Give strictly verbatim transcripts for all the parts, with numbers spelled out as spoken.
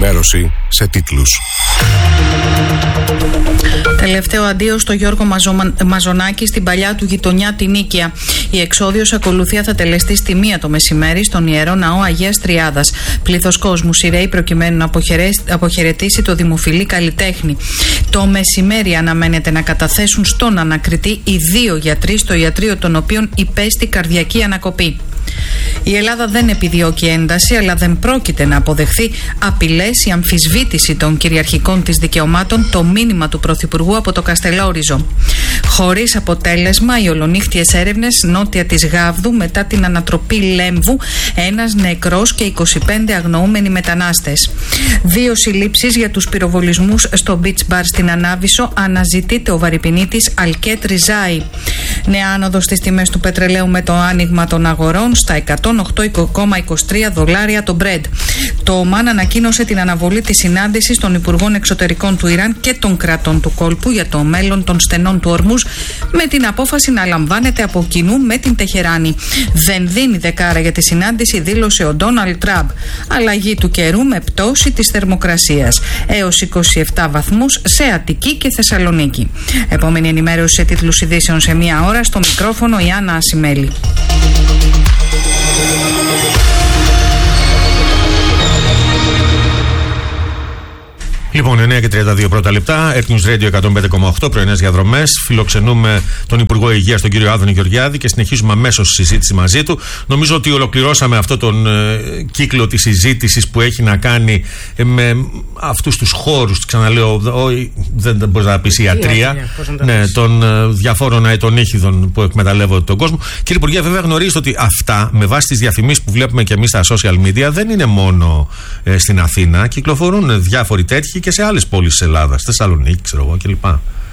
ενημέρωση σε τίτλους. Τελευταίο αντίο στο Γιώργο Μαζο... Μαζονάκη στην παλιά του γειτονιά την Νίκαια. Η εξόδιος ακολουθία θα τελεστεί στη μία το μεσημέρι στον Ιερό Ναό Αγίας Τριάδας. Πλήθος κόσμου σειραίοι προκειμένου να αποχαιρετήσει το δημοφιλή καλλιτέχνη. Το μεσημέρι αναμένεται να καταθέσουν στον ανακριτή οι δύο γιατροί στο ιατρείο των οποίων υπέστη καρδιακή ανακοπή. Η Ελλάδα δεν επιδιώκει ένταση, αλλά δεν πρόκειται να αποδεχθεί απειλές ή αμφισβήτηση των κυριαρχικών της δικαιωμάτων, το μήνυμα του Πρωθυπουργού από το Καστελόριζο. Χωρίς αποτέλεσμα, οι ολονύχτιες έρευνες νότια της Γάβδου μετά την ανατροπή Λέμβου, ένας νεκρός και είκοσι πέντε αγνοούμενοι μετανάστες. Δύο συλλήψεις για τους πυροβολισμούς στο beach bar στην Ανάβησο, αναζητείται ο βαρυπινίτης Αλκέτ Ριζάη. Νέα άνοδος στις τιμές του πετρελαίου με το άνοιγμα των αγορών στα εκατόν οκτώ κόμμα είκοσι τρία δολάρια το Brent. Το Ομάν ανακοίνωσε την αναβολή της συνάντησης των Υπουργών Εξωτερικών του Ιράν και των κρατών του κόλπου για το μέλλον των στενών του Ορμούζ, με την απόφαση να λαμβάνεται από κοινού με την Τεχεράνη. Δεν δίνει δεκάρα για τη συνάντηση, δήλωσε ο Ντόναλντ Τραμπ. Αλλαγή του καιρού με πτώση της θερμοκρασίας έως είκοσι επτά βαθμούς σε Αττική και Θεσσαλονίκη. Επόμενη ενημέρωση σε τίτλους ειδήσεων σε μία ώρα. Στο μικρόφωνο η Άννα Ασημέλη. Λοιπόν, εννιά και τριάντα δύο πρώτα λεπτά, Earth News Radio εκατόν πέντε κόμμα οκτώ, πρωινές διαδρομές. Φιλοξενούμε τον Υπουργό Υγείας, τον κύριο Άδωνη Γεωργιάδη, και συνεχίζουμε αμέσως τη συζήτηση μαζί του. Νομίζω ότι ολοκληρώσαμε αυτόν τον ε, κύκλο της συζήτησης που έχει να κάνει ε, με αυτούς τους χώρους, ξαναλέω, ο, δεν, δεν μπορεί να πεις ιατρία, ναι, των ε, διαφόρων αετονύχιδων που εκμεταλλεύονται τον κόσμο. Κύριε Υπουργέ, βέβαια γνωρίζετε ότι αυτά, με βάση τις διαφημίσεις που βλέπουμε και εμείς στα social media, δεν είναι μόνο ε, στην Αθήνα. Κυκλοφορούν διάφοροι τέτοιοι και σε άλλες πόλεις της Ελλάδας, Θεσσαλονίκη, ξέρω εγώ κλπ.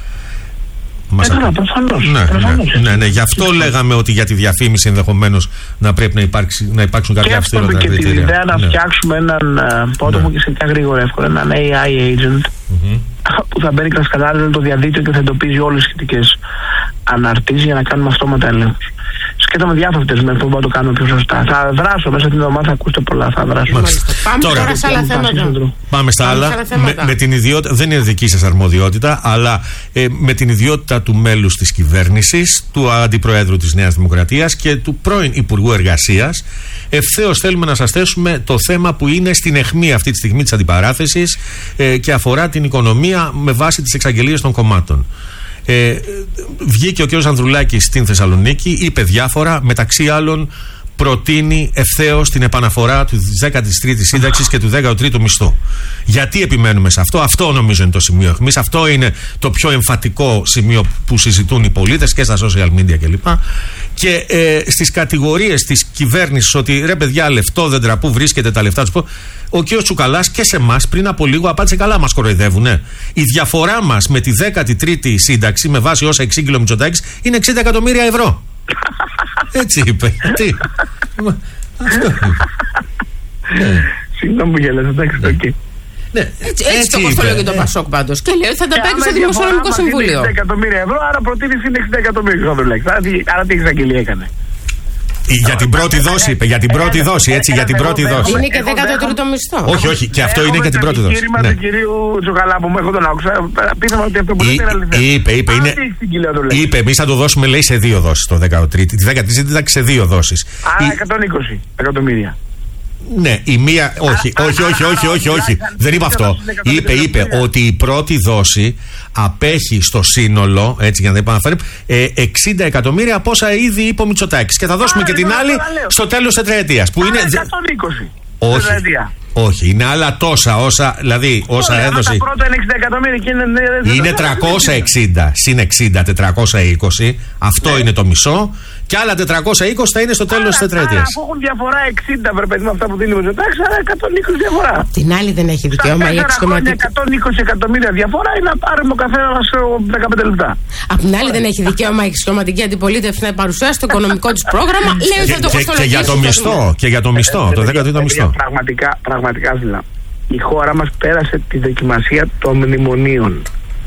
Έτα, προφανώς. Ναι, ναι, ναι, ναι, γι' αυτό λέγαμε ότι για τη διαφήμιση ενδεχομένως να πρέπει να, υπάρξει, να υπάρξουν κάποια αυστηρότερα κριτήρια. Και την ιδέα να ναι. φτιάξουμε έναν πότομο ναι. και σχετικά γρήγορα εύκολα, έναν έι άι agent mm-hmm. που θα μπαίνει κατασκευάζει το διαδίκτυο και θα εντοπίζει όλες τις σχετικές αναρτήσεις για να κάνουμε αυτόματα έλεγχους. Σκέφτομαι διάφορες με αυτό που θα το κάνουμε πιο σωστά. Θα δράσω μέσα την εβδομάδα, θα ακούσετε πολλά. Θα δράσω. Πάμε τώρα, τώρα σε άλλα θέματα. Πάμε στα άλλα. Με, με την ιδιότητα, δεν είναι δική σας αρμοδιότητα, αλλά ε, με την ιδιότητα του μέλους της κυβέρνησης, του Αντιπροέδρου της Νέας Δημοκρατίας και του πρώην Υπουργού Εργασίας, ευθέως θέλουμε να σας θέσουμε το θέμα που είναι στην αιχμή αυτή τη στιγμή της αντιπαράθεσης ε, και αφορά την οικονομία με βάση τις εξαγγελίες των κομμάτων. Ε, βγήκε ο κ. Ανδρουλάκης στην Θεσσαλονίκη, είπε διάφορα, μεταξύ άλλων προτείνει ευθέως την επαναφορά του δέκατης τρίτης σύνταξης και του δέκατου τρίτου μισθού. Γιατί επιμένουμε σε αυτό? Αυτό νομίζω είναι το σημείο αιχμής. Αυτό είναι το πιο εμφατικό σημείο που συζητούν οι πολίτες και στα social media κλπ. Και ε, στις κατηγορίες της κυβέρνησης ότι ρε παιδιά, λεφτό δέντρα, πού βρίσκεται τα λεφτά του. Ο κ. Τσουκαλάς και σε εμάς πριν από λίγο απάντησε καλά, μας κοροϊδεύουνε. Η διαφορά μας με τη δέκατη τρίτη σύνταξη, με βάση όσα εξήγηλε ο Μητσοτάκης, είναι εξήντα εκατομμύρια ευρώ. Έτσι είπε. Τι. Αυτό. Συγγνώμη που γέλασα, εντάξει, οκ. Ναι, έτσι, έτσι, έτσι το κοστολόγιο και το Πασόκ πάντως. Και λέει ότι θα τα παίρνει στο Δημοσιονομικό Συμβούλιο. εξήντα εκατομμύρια ευρώ, άρα προτείνει εξήντα εκατομμύρια ευρώ. Άρα τι εξαγγελία έκανε? Για την πρώτη δόση, είπε. Για την πρώτη δόση, έτσι, για την πρώτη δόση. Είναι και δέκατο τρίτο μισθό. Όχι, όχι, και αυτό είναι και την πρώτη δόση. Το επιχείρημα του κυρίου Τσουκαλά που μου έχω τον άκουσα, πίστευα ότι αυτό μπορεί να είναι αλήθεια. Είπε, είπε, είναι. Είπε, εμείς θα το δώσουμε, λέει, σε δύο δόσεις το δέκατο τρίτο. Τη δέκατη σύνταξη σε δύο δόσεις. Άρα εκατόν είκοσι εκατομμύρια. Ναι, η μία. Όχι, όχι, όχι, όχι, όχι, όχι. Δεν είπα αυτό. Είπε, είπε ότι η πρώτη δόση απέχει στο σύνολο, έτσι για να δεν επαναφέρει, εξήντα εκατομμύρια από όσα ήδη είπε ο Μητσοτάκης. Και θα δώσουμε και την άλλη στο τέλος της τετραετίας. Που είναι. εκατόν είκοσι. Όχι. Όχι, είναι άλλα τόσα όσα, δηλαδή όσα Ωραία, έδωσε. Τα πρώτα είναι εξήντα εκατομμύρια και είναι. Είναι τριακόσια εξήντα, συν εξήντα, τετρακόσια είκοσι. Αυτό ναι. είναι το μισό. Και άλλα τετρακόσια είκοσι θα είναι στο τέλος της τετραετίας. Αφού έχουν διαφορά εξήντα, βρε παιδί με αυτά που δίνει ο Μητσοτάκης, άρα εκατόν είκοσι διαφορά. Την άλλη δεν έχει δικαίωμα η αξιωματική. εκατόν είκοσι εκατομμύρια διαφορά είναι να πάρουμε ο καθένας δεκαπέντε λεπτά. Απ' την άλλη δεν έχει δικαίωμα η αξιωματική αντιπολίτευση να παρουσιάσει το οικονομικό της πρόγραμμα. Λέει ότι θα το κοστολογήσει. Και για το μισθό, και για το μισθό, το δέκατο τρίτο μισθό. Πραγματικά, πραγματικά δηλαδή. Η χώρα μας πέρασε τη δοκιμασία των μνημονίων.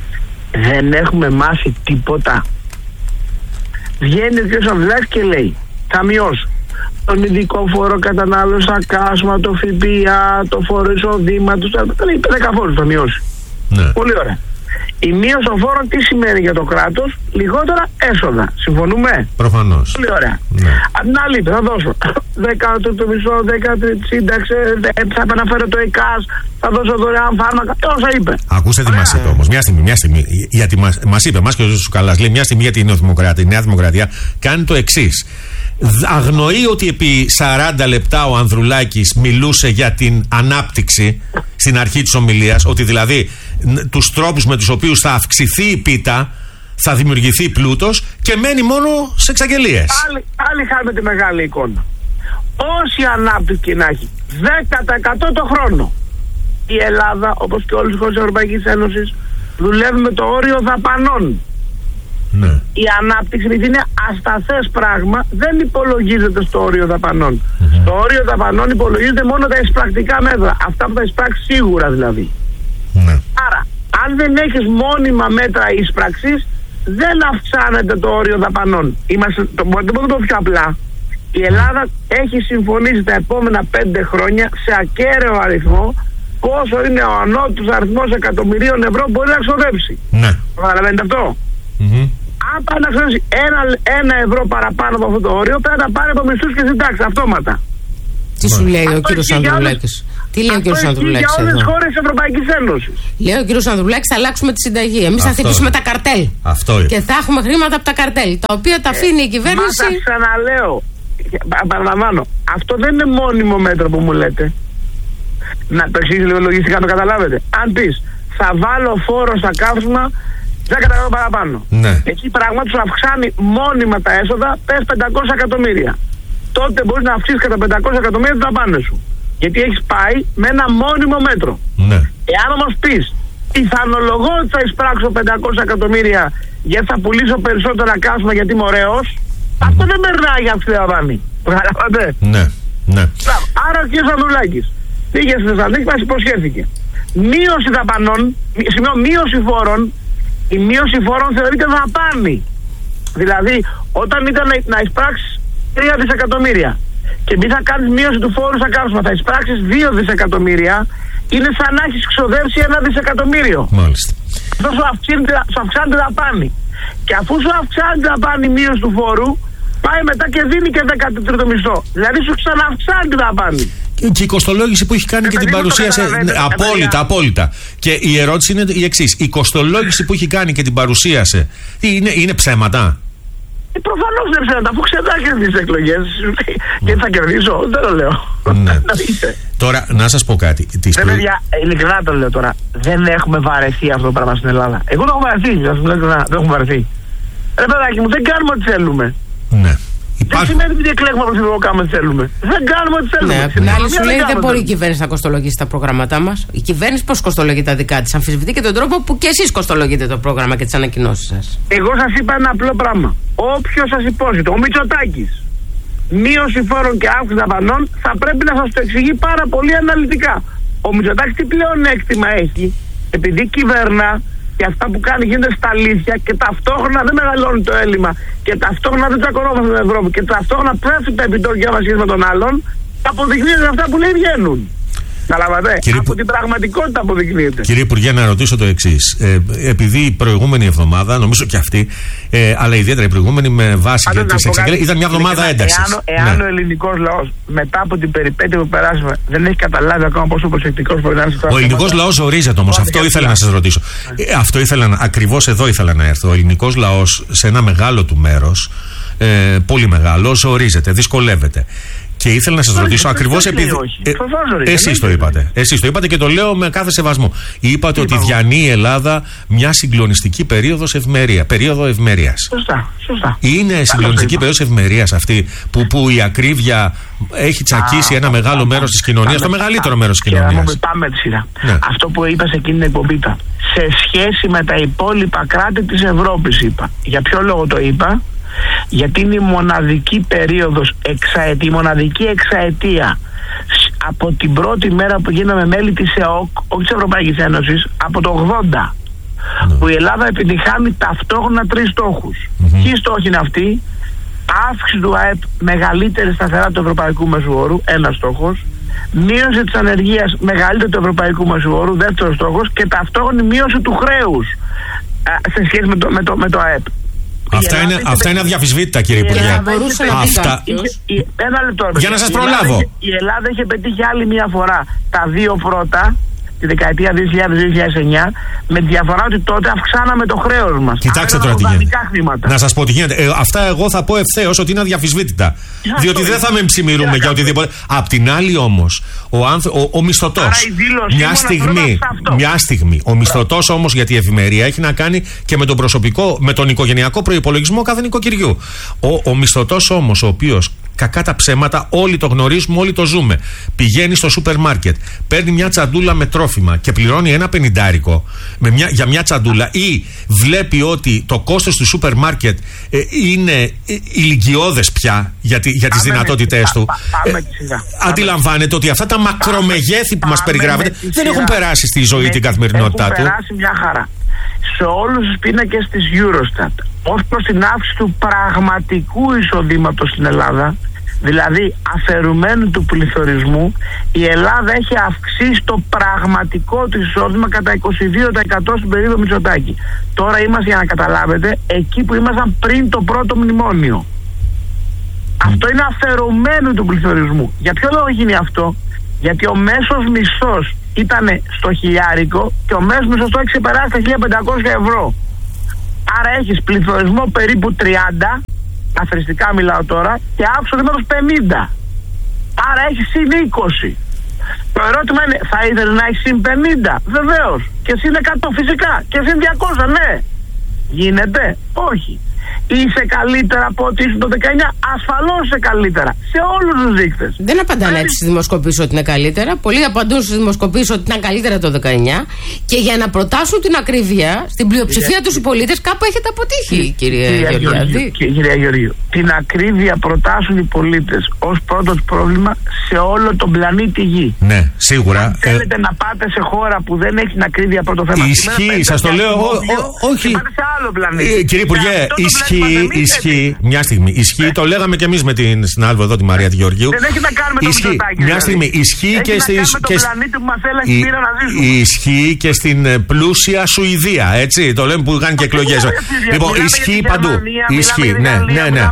Δεν έχουμε μάθει τίποτα. Βγαίνει ο κ. Ανδρουλάκης και λέει θα μειώσω. τον ειδικό φόρο κατανάλωση, τα κάσμα, το ΦΠΑ, το φόρο εισοδήματος, δέκα φόρους θα μειώσει. Ναι. Πολύ ωραία. Η μείωση των φόρων τι σημαίνει για το κράτος? Λιγότερα έσοδα. Συμφωνούμε? Προφανώς. Πολύ ωραία. Ναι. Απ' την άλλη, θα δώσω δέκα το μισό, δέκα τη σύνταξη, θα επαναφέρω το ΕΚΑΣ, θα δώσω δωρεάν φάρμακα. Όσα είπε. Ακούστε τι μας είπε όμως. Μια στιγμή, μια στιγμή. Γιατί μας, μας είπε, μας και ο Ζωσού Καλάς, λέει μια στιγμή για την Νέα Δημοκρατία. Η Νέα Δημοκρατία κάνει το εξής. Αγνοεί ότι επί σαράντα λεπτά ο Ανδρουλάκης μιλούσε για την ανάπτυξη στην αρχή της ομιλίας, ότι δηλαδή τους τρόπους με τους οποίους θα αυξηθεί η πίτα, θα δημιουργηθεί πλούτος, και μένει μόνο σε εξαγγελίες. Άλλοι, άλλοι χάνουμε τη μεγάλη εικόνα. Όση ανάπτυξη και να έχει, δέκα τοις εκατό το χρόνο, η Ελλάδα, όπως και όλες οι χώρες της Ευρωπαϊκής Ένωσης, δουλεύει με το όριο δαπανών. Ναι. Η ανάπτυξη, επειδή είναι ασταθές πράγμα, δεν υπολογίζεται στο όριο δαπανών. Mm-hmm. Στο όριο δαπανών υπολογίζεται μόνο τα εισπρακτικά μέτρα. Αυτά που θα εισπράξει σίγουρα δηλαδή. Ναι. Άρα, αν δεν έχεις μόνιμα μέτρα εισπραξής, δεν αυξάνεται το όριο δαπανών. Είμαστε, το, το, το, το πιο απλά. Η Ελλάδα έχει συμφωνήσει τα επόμενα πέντε χρόνια σε ακέραιο αριθμό πόσο είναι ο ανώτατος αριθμός εκατομμυρίων ευρώ που μπορεί να ξοδέψει. Ναι. Καταλαβαίνετε αυτό? Mm-hmm. Αν πάει να ξοδέψει ένα, ένα ευρώ παραπάνω από αυτό το όριο, πρέπει να πάρει από μισθούς και συντάξεις αυτόματα. Τι σου λέει ο κύριος Ανδρουλάκης? Τι λέει ο κύριος Ανδρουλάκης? Για όλες τις χώρες της Ευρωπαϊκής Ένωσης. Λέει ο κύριος Ανδρουλάκης, θα αλλάξουμε τη συνταγή. Εμείς θα χτυπήσουμε τα καρτέλ. Αυτό είναι. Και θα έχουμε χρήματα από τα καρτέλ, τα οποία τα αφήνει η κυβέρνηση. Μα θα ξαναλέω, παραλαμβάνω, αυτό δεν είναι μόνιμο μέτρο που μου λέτε. Να το εξηγήσω λίγο λογιστικά, το καταλάβετε. Αν πεις, θα βάλω φόρο στα καύσιμα δέκα τοις εκατό παραπάνω. Ναι. Εκεί πράγματι σου αυξάνει μόνιμα τα έσοδα, πες πεντακόσια εκατομμύρια. Τότε μπορείς να αυξήσεις κατά πεντακόσια εκατομμύρια τα δαπάνες σου. Γιατί έχεις πάει με ένα μόνιμο μέτρο. Ναι. Εάν όμως πεις, πιθανολογώ ότι θα εισπράξω πεντακόσια εκατομμύρια γιατί θα πουλήσω περισσότερα καύσιμα γιατί είμαι ωραίος, mm. αυτό δεν περνάει για αυτή τη δαπάνη. Καταλάβατε? Ναι. Ναι. Άρα ο κ. Ανδρουλάκης πήγε στη Θεσσαλονίκη, μας υποσχέθηκε μείωση δαπανών, σημείο μείωση φόρων. Η μείωση φόρων θεωρείται δαπάνη. Δηλαδή, όταν ήταν να εισπράξεις τρία δισεκατομμύρια και επειδή θα κάνεις μείωση του φόρου στα καύσιμα, θα εισπράξεις δύο δισεκατομμύρια, είναι σαν να έχεις ξοδέψει ένα δισεκατομμύριο. Μάλιστα. Αυτό σου αυξάνει, σου αυξάνει τη δαπάνη. Και αφού σου αυξάνει τη δαπάνη η μείωση του φόρου, πάει μετά και δίνει και δέκατο τρίτο μισθό. Δηλαδή σου ξαναυξάνει τη δαπάνη. Και η κοστολόγηση που έχει κάνει ε, και την παρουσίαση. Ναι, απόλυτα, απόλυτα. Και η ερώτηση είναι η εξής. Η κοστολόγηση που έχει κάνει και την παρουσίασε, είναι, είναι ψέματα? Ε, προφανώς δεν ψέματα, αφού ξεδάκρινε τις εκλογές. Και θα κερδίσω, δεν το λέω. Ναι. Τώρα, να σας πω κάτι. Τις δεν, προ... παιδιά, ειλικρινά το λέω τώρα. Δεν έχουμε βαρεθεί αυτό το πράγμα στην Ελλάδα. Εγώ δεν έχω βαρεθεί. Δεν έχουμε βαρεθεί. Ρε παιδάκι μου, δεν κάνουμε ό,τι θέλουμε. Ναι. Δεν σημαίνει ότι εκλέγουμε από το κάνουμε ό,τι θέλουμε. Δεν κάνουμε ό,τι θέλουμε. Ναι, απ' την άλλη σου λέει δεν μπορεί η κυβέρνηση να κοστολογήσει τα προγράμματά μας. Η κυβέρνηση πώς κοστολογεί τα δικά της? Αμφισβητεί και τον τρόπο που και εσείς κοστολογείτε το πρόγραμμα και τις ανακοινώσεις σας. Εγώ σας είπα ένα απλό πράγμα. Όποιος σας υπόσχεται, ο Μητσοτάκης, μείωση φόρων και αύξηση δαπανών, θα πρέπει να σας το εξηγεί πάρα πολύ αναλυτικά. Ο Μητσοτάκης τι πλεονέκτημα έχει, επειδή κυβέρνα και αυτά που κάνει γίνεται στα αλήθεια και ταυτόχρονα δεν μεγαλώνει το έλλειμμα και ταυτόχρονα δεν τσακωνόμαστε στην Ευρώπη και ταυτόχρονα πέφτουν τα επιτόκια μας με τον άλλον, αποδεικνύεται αυτά που λέει βγαίνουν. Καταλαβαίνετε. Κύριε... Από την πραγματικότητα αποδεικνύεται. Κύριε Υπουργέ, να ρωτήσω το εξής. Ε, επειδή η προηγούμενη εβδομάδα, νομίζω και αυτή, ε, αλλά ιδιαίτερα η προηγούμενη με βάση και τις εξαγγελίες, ήταν μια εβδομάδα έντασης. Εάν, εάν ναι. ο ελληνικός λαός μετά από την περιπέτεια που περάσαμε δεν έχει καταλάβει ακόμα πόσο προσεκτικός μπορεί να είναι. Ο ελληνικός λαός ορίζεται όμως. Αυτό ήθελα να σας ρωτήσω. Ε, αυτό ήθελα να, ακριβώς εδώ ήθελα να έρθω. Ο ελληνικός λαός σε ένα μεγάλο του μέρος, ε, πολύ μεγάλο, ορίζεται, δυσκολεύεται. Και ήθελα να σας ρωτήσω ακριβώς επειδή. Ε, εσείς το είπατε. Εσείς το είπατε και το λέω με κάθε σεβασμό. Είπατε ότι διανύει η Ελλάδα μια συγκλονιστική περίοδος ευμερία, περίοδο ευμερίας. Σωστά, σωστά. Είναι συγκλονιστική περίοδος ευμερίας αυτή που, που η ακρίβεια έχει τσακίσει Α, ένα μεγάλο πάμε, μέρος της κοινωνίας, πάμε, το μεγαλύτερο μέρος της κοινωνίας. Πάμε τη σειρά. Ναι. Αυτό που είπα σε εκείνη την εκπομπή, σε σχέση με τα υπόλοιπα κράτη της Ευρώπης, είπα. Για ποιο λόγο το είπα? Γιατί είναι η μοναδική περίοδος, εξαετή, η μοναδική εξαετία από την πρώτη μέρα που γίναμε μέλη της ΕΟΚ, όχι της Ευρωπαϊκής Ένωσης, από το ογδόντα, ναι. που η Ελλάδα επιτυχάνει ταυτόχρονα τρεις στόχους. Mm-hmm. Ποιοι στόχοι είναι αυτοί? αύξηση του ΑΕΠ μεγαλύτερη σταθερά του ευρωπαϊκού μεσουόρου, ένας στόχος. Μείωση της ανεργίας μεγαλύτερη του ευρωπαϊκού μεσουόρου, δεύτερος στόχος. Και ταυτόχρονη μείωση του χρέους σε σχέση με το, με το, με το ΑΕΠ. Αυτά είναι, είχε... αυτά είναι αδιαφυσβήτητα, κύριε Υπουργέ. Αυτά... Ένα λεπτό. Για να σας προλάβω. Η Ελλάδα είχε πετύχει άλλη μία φορά τα δύο πρώτα, τη δεκαετία δύο χιλιάδες με δύο χιλιάδες εννιά, με τη διαφορά ότι τότε αυξάναμε το χρέος μας. Κοιτάξτε τώρα τι γίνεται. Να σας πω τι γίνεται. Ε, αυτά εγώ θα πω ευθέως ότι είναι αδιαφυσβήτητα. Διότι δεν θα με ψημιρούμε για οτιδήποτε. Απ' την άλλη όμως, ο, άνθ, ο, ο μισθωτός. Μια στιγμή, μια στιγμή. Ο μισθωτός όμως για τη ευημερία έχει να κάνει και με τον προσωπικό, με τον οικογενειακό προϋπολογισμό κάθε νοικοκυριού. Ο, ο μισθωτός όμως, ο οποίος, κακά τα ψέματα, όλοι το γνωρίζουμε, όλοι το ζούμε. Πηγαίνει στο σούπερ μάρκετ, παίρνει μια τσαντούλα με τρόφιμα και πληρώνει ένα πενηντάρικο με μια, για μια τσαντούλα, ή βλέπει ότι το κόστος του σούπερ μάρκετ ε, είναι ε, ηλικιώδες πια για, τη, για τις δυνατότητές του. Πά, πά, ε, αντιλαμβάνεται ότι αυτά τα μακρομεγέθη που μας περιγράφεται δεν έχουν περάσει στη ζωή, ναι, την καθημερινότητά του. Έχουν περάσει μια χαρά. Σε όλους τους πίνακες της Eurostat, ως προς την αύξηση του πραγματικού εισοδήματος στην Ελλάδα, δηλαδή αφαιρουμένου του πληθωρισμού, η Ελλάδα έχει αυξήσει το πραγματικό του εισόδημα κατά είκοσι δύο τοις εκατό στην περίοδο Μητσοτάκη. Τώρα είμαστε, για να καταλάβετε, εκεί που ήμασταν πριν το πρώτο μνημόνιο. Αυτό είναι αφαιρουμένου του πληθωρισμού. Για ποιο λόγο γίνει αυτό? Γιατί ο μέσος μισθός ήταν στο χιλιάρικο και ο μέσος μισθός το έχει ξεπεράσει τα χίλια πεντακόσια ευρώ. Άρα έχεις πληθωρισμό περίπου τριάντα, αφριστικά μιλάω τώρα, και αύξηση του πενήντα. Άρα έχεις συν είκοσι. Το ερώτημα είναι, θα ήθελες να έχεις συν πενήντα? Βεβαίως. Και συν εκατό φυσικά. Και συν διακόσια, ναι. Γίνεται? Όχι. Είσαι καλύτερα από ό,τι ήσουν το δεκαεννιά? Ασφαλώς είσαι καλύτερα. Σε όλους τους δείκτες. Δεν απαντάνε έτσι στις δημοσκοπήσεις ότι είναι καλύτερα. Πολλοί απαντούν στις δημοσκοπήσεις ότι ήταν καλύτερα το δεκαεννιά. Και για να προτάσουν την ακρίβεια στην πλειοψηφία τους οι πολίτες, κάπου έχετε αποτύχει, κύριε Γεωργιάδη. Κυρία Γεωργίου, την ακρίβεια προτάσουν οι πολίτες ως πρώτο πρόβλημα σε όλο τον πλανήτη Γη. Ναι, σίγουρα. Αν θέλετε ε... να πάτε σε χώρα που δεν έχει την ακρίβεια πρώτο θέμα. Ισχύει, σας το λέω. Όχι. Κύριε Υπουργέ, ισχύει, ισχύει. Μια στιγμή. Ισχύει, το λέγαμε και εμείς με την συνάδελφο εδώ, τη Μαρία τη Γεωργίου. Δεν έχει να κάνει με το Μητσοτάκη. Μια στιγμή. Ισχύει και στην. Ισχύει και στην πλούσια Σουηδία. Έτσι. Το λέμε που κάνουν και εκλογές. Λοιπόν, ισχύει παντού. Ισχύει, ναι, ναι, ναι.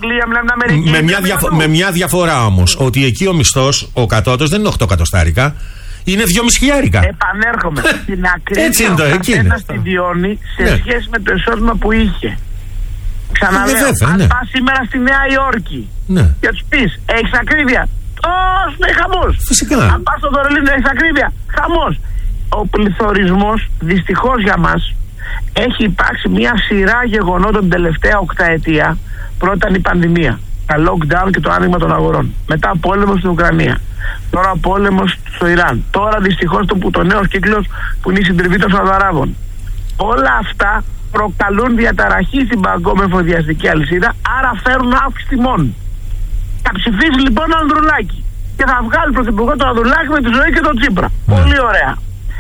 Με μια διαφορά όμως. Ότι εκεί ο μισθός, ο κατώτατος, δεν είναι οκτώ εκατοστάρικα. Είναι δυόμισι χιλιάρικα. Επανέρχομαι. Την ακρίβεια ο καθένας τη βιώνει σε ναι. σχέση με το εισόδημα που είχε. Ξαναλέω, βέβαια, αν ναι. πας σήμερα στη Νέα Υόρκη ναι. και τους πεις, έχεις ακρίβεια? Ως, ναι, χαμός. Φυσικά. Αν πας στο Βερολίνο, έχεις ακρίβεια? Χαμός. Ο πληθωρισμός, δυστυχώς για μας, έχει υπάρξει μια σειρά γεγονότων την τελευταία οκταετία. Πρώτα ήταν η πανδημία, τα lockdown και το άνοιγμα των αγορών. Μετά πόλεμος στην Ουκρανία. Τώρα πόλεμος στο Ιράν. Τώρα δυστυχώς το, το νέος κύκλος που είναι η συντριβή των Σαουδαράβων. Όλα αυτά προκαλούν διαταραχή στην παγκόσμια εφοδιαστική αλυσίδα, άρα φέρουν αύξηση τιμών. Θα ψηφίσει λοιπόν ο Ανδρουλάκη και θα βγάλει πρωθυπουργό τον Ανδρουλάκη με τη ζωή και τον Τσίπρα. Ναι. Πολύ ωραία.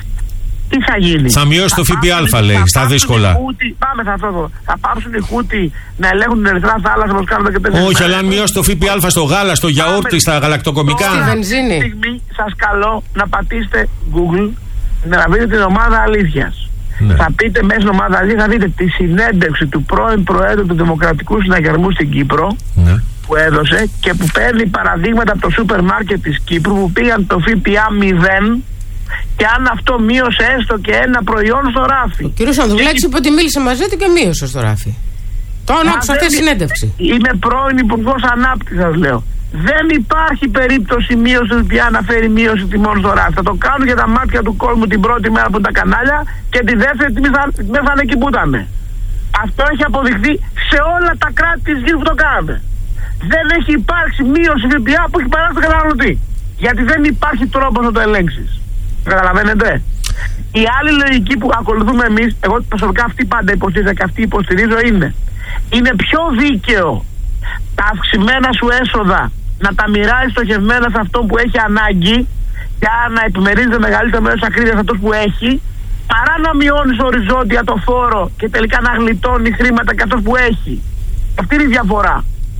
Τι θα γίνει? Θα μειώσει το ΦΠΑ, λέει, στα δύσκολα. Χούτι, πάμε σε αυτό. Θα πάψουν οι Χούτι να ελέγχουν την Ερυθρά Θάλασσα όπως κάνουμε και τέτοια. Όχι, αλλά αν μειώσει το ΦΠΑ στο γάλα, στο γιαούρτι, στα γαλακτοκομικά. Στη βενζίνη. Αυτή τη στιγμή σας καλώ να πατήσετε Google, να βρείτε την ομάδα αλήθειας. Ναι. Θα πείτε μέσα στην ομάδα αλήθεια, θα δείτε τη συνέντευξη του πρώην Προέδρου του Δημοκρατικού Συναγερμού στην Κύπρο, ναι. που έδωσε και που παίρνει παραδείγματα από το σούπερ μάρκετ της Κύπρου που πήγαν το ΦΠΑ μηδέν και αν αυτό μείωσε έστω και ένα προϊόν στο ράφι. Ο κύριος Ανδρουλάκης είπε ότι μίλησε μαζί του και μείωσε στο ράφι. Το άκουσα αυτή τη συνέντευξη. Είμαι πρώην Υπουργός Ανάπτυξης, σας λέω. Δεν υπάρχει περίπτωση μείωση του ΦΠΑ να φέρει μείωση τιμών στο ράφι. Θα το κάνουν για τα μάτια του κόσμου την πρώτη μέρα από τα κανάλια και τη δεύτερη τιμή θα, θα είναι εκεί που ήταν. Αυτό έχει αποδειχθεί σε όλα τα κράτη της γης που το κάνατε. Δεν έχει υπάρξει μείωση ΦΠΑ που έχει περάσει τον καταναλωτή. Γιατί δεν υπάρχει τρόπος να το ελέγξεις. Καταλαβαίνετε? Η άλλη λογική που ακολουθούμε εμείς, εγώ προσωπικά αυτή πάντα υποστηρίζω και αυτή υποστηρίζω, είναι είναι πιο δίκαιο τα αυξημένα σου έσοδα να τα μοιράζει στοχευμένα σε αυτό που έχει ανάγκη και άρα να επιμερίζεται μεγαλύτερο μέρος ακρίβειας αυτός που έχει, παρά να μειώνεις οριζόντια το φόρο και τελικά να γλιτώνει χρήματα και αυτός που έχει. Αυτή είναι η διαφορά.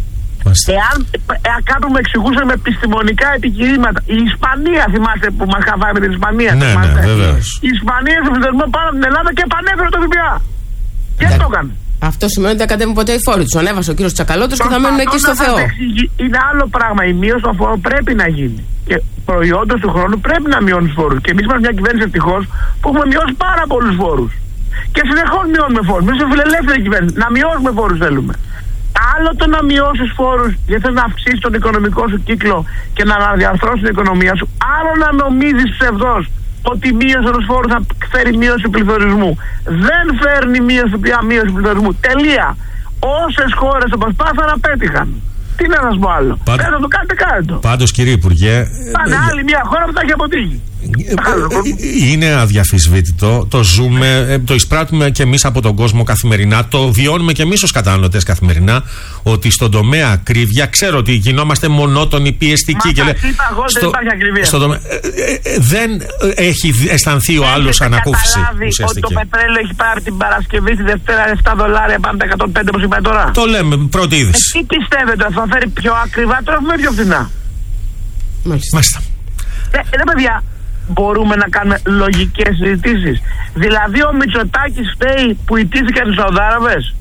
Εάν ε, κάπου με εξηγούσαν με επιστημονικά επιχειρήματα, η Ισπανία, θυμάστε που μας χαβάμε την Ισπανία. Ναι, ναι, βεβαίως. Η Ισπανία στον πληθωρισμό πάνω από την Ελλάδα και επανέφερε το ΦΠΑ. Και το έκανε. Αυτό σημαίνει ότι δεν κατέβουν ποτέ οι φόροι του. Ανέβασε ο κύριος Τσακαλώτος και θα μένουν εκεί στο Θεό. Είναι άλλο πράγμα. Η μείωση των φόρων πρέπει να γίνει. Και προϊόντος του χρόνου πρέπει να μειώνει τους φόρους. Και εμείς είμαστε μια κυβέρνηση ευτυχώς που έχουμε μειώσει πάρα πολλούς φόρους. Και συνεχώς μειώνουμε φόρους. Εμείς είμαστε φιλελεύθερη κυβέρνηση. Να μειώσουμε φόρους θέλουμε. Άλλο το να μειώσεις φόρους γιατί θες να αυξήσεις τον οικονομικό σου κύκλο και να αναδιαρθρώσεις την οικονομία σου. Άλλο να νομίζεις ψευδός ότι η μείωση των φόρων θα φέρει μείωση του πληθωρισμού. Δεν φέρνει μείωση, μείωση του πληθωρισμού. Τελεία. Όσες χώρες το προσπάθησαν να πέτυχαν. Τι να σας πω άλλο. Πάντ... να το κάνετε, κάνετε το. Πάντως, κύριε Υπουργέ. Πάνε άλλη μια χώρα που θα έχει αποτύχει. Είναι αδιαφυσβήτητο. Το ζούμε, το εισπράττουμε και εμείς από τον κόσμο καθημερινά. Το βιώνουμε και εμείς ως καταναλωτές καθημερινά. Ότι στον τομέα ακρίβεια, ξέρω ότι γινόμαστε μονότονοι, πιεστικοί. Μα και λέ... είπα εγώ, στο... δεν υπάρχει ακρίβεια. Στο τομέα... ε, ε, δεν έχει αισθανθεί ο άλλος ανακούφιση. Ότι το πετρέλαιο έχει πάρει την Παρασκευή τη Δευτέρα επτά δολάρια, πάμε τα εκατόν πέντε όπως είπα τώρα. Το λέμε, πρώτη είδηση. Ε, τι πιστεύετε, θα φέρει πιο ακριβά τρόφιμα ή πιο φθηνά? Μάλιστα. Ε, ε, παιδιά, μπορούμε να κάνουμε λογικές συζητήσεις. Δηλαδή ο Μητσοτάκης φταίει που ιτήθηκαν τους Σαουδάραβες.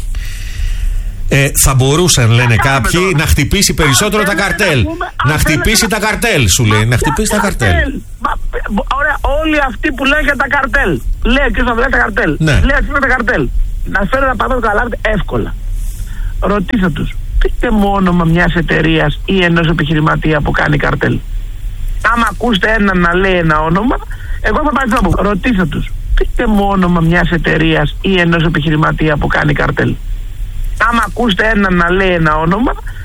Ε, θα μπορούσαν, λένε κάποιοι, τώρα να χτυπήσει περισσότερο τα καρτέλ. Να, να χτυπήσει τα καρτέλ, σου λέει. Να χτυπήσει τα καρτέλ. Μα, ωραία, όλοι αυτοί που λένε για τα καρτέλ. Λέει και στον τα καρτέλ. Ναι. Λέει και τα καρτέλ. Να φέρω ένα παντό καλά εύκολα. Ρωτήστε τους, πείτε μου όνομα μιας εταιρείας ή ενός επιχειρηματία που κάνει καρτέλ. Άμα ακούσετε έναν να λέει ένα όνομα, εγώ θα πάρει να πω. Ρωτήστε τους, πείτε μου όνομα μιας εταιρείας ή ενός επιχειρηματία που κάνει καρτέλ. Άμα ακούσετε έναν να λέει ένα όνομα,